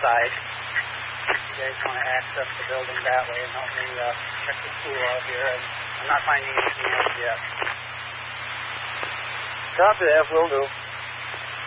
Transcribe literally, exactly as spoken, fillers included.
side. You guys want to access the building that way and help me uh, check the school out here. And I'm not finding anything else yet. Copy that, will do.